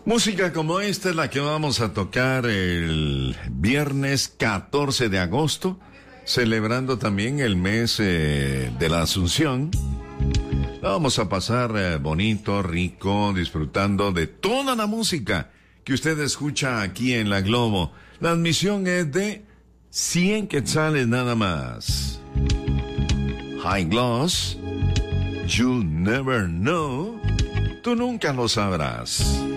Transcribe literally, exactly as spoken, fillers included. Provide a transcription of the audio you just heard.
Música como esta es la que vamos a tocar el viernes catorce de agosto, celebrando también el mes eh, de la Asunción. La vamos a pasar eh, bonito, rico, disfrutando de toda la música que usted escucha aquí en La Globo. La admisión es de cien quetzales nada más. High Gloss, You'll Never Know, tú nunca lo sabrás.